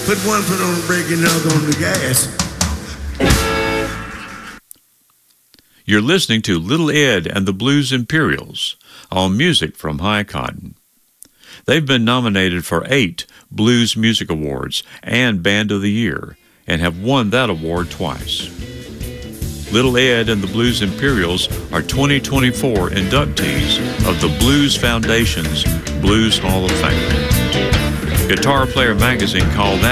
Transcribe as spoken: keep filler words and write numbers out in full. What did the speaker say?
Put one foot on the brake and another on the gas. You're listening to Little Ed and the Blues Imperials on Music from High Cotton. They've been nominated for eight Blues Music Awards and Band of the Year and have won that award twice. Little Ed and the Blues Imperials are twenty twenty-four inductees of the Blues Foundation's Blues Hall of Fame. Guitar Player magazine called that